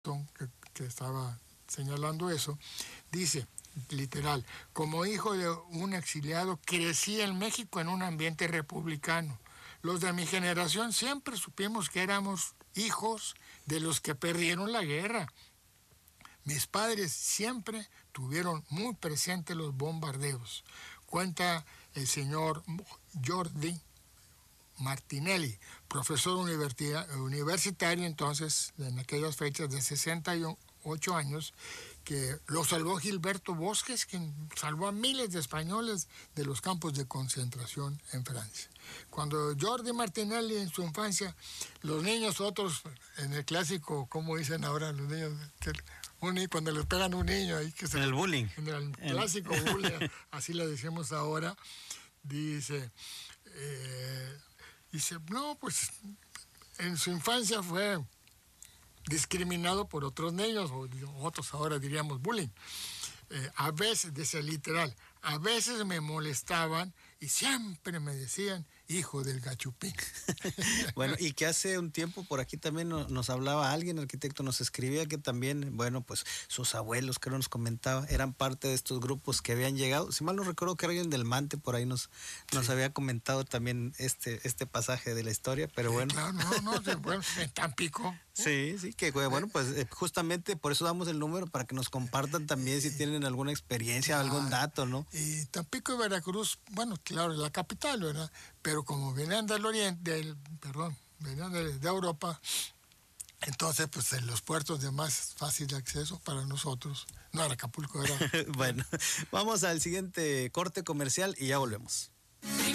que estaba señalando eso, dice, literal, como hijo de un exiliado, crecí en México en un ambiente republicano. Los de mi generación siempre supimos que éramos hijos de los que perdieron la guerra. Mis padres siempre tuvieron muy presentes los bombardeos. Cuenta el señor Jordi Martinelli, profesor universitario entonces, en aquellas fechas de 68 años, que lo salvó Gilberto Bosques, quien salvó a miles de españoles de los campos de concentración en Francia. Cuando Jordi Martinelli en su infancia, los niños otros, en el clásico, como dicen ahora los niños, cuando les pegan a un niño, ahí que en el bullying. En el clásico bullying, así le decimos ahora, dice, no, pues en su infancia fue discriminado por otros niños, o otros ahora diríamos bullying. A veces, dice literal, a veces me molestaban y siempre me decían hijo del gachupín. Bueno, y que hace un tiempo por aquí también nos hablaba alguien, el arquitecto nos escribía que también, bueno, pues sus abuelos, que nos comentaba, eran parte de estos grupos que habían llegado. Si mal no recuerdo que alguien del Mante por ahí nos había comentado también este pasaje de la historia, pero bueno. Claro, bueno, en Tampico. Sí, que bueno, pues justamente por eso damos el número, para que nos compartan también si tienen alguna experiencia, algún dato, ¿no? Y Tampico y Veracruz, bueno, claro, la capital, ¿verdad? Pero como venían del oriente, venían de Europa, entonces pues en los puertos de más fácil acceso para nosotros, no era Acapulco, era... Bueno, vamos al siguiente corte comercial y ya volvemos.